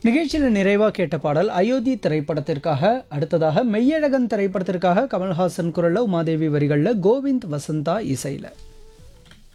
நிகழ்ச்சியில் நிறைவாக கேட்ட பாடல் அயோத்தி திரைப்படத்திற்காக. அடுத்ததாக மெய்யழகன் திரைப்படத்திற்காக கமல்ஹாசன் குரல்ல, உமாதேவி வரிகளில், கோவிந்த் வசந்தா இசையில்.